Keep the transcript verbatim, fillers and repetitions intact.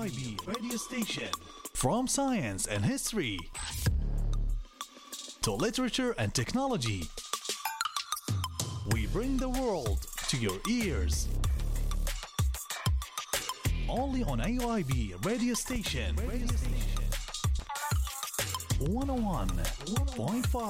I B radio station. From science and history to literature and technology, we bring the world to your ears. Only on A U I B radio station. Radio station. one oh one point five